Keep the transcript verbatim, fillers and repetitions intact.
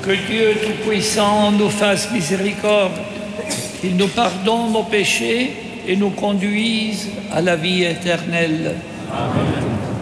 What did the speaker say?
Que Dieu Tout-Puissant nous fasse miséricorde, qu'il nous pardonne nos péchés et nous conduise à la vie éternelle. Amen.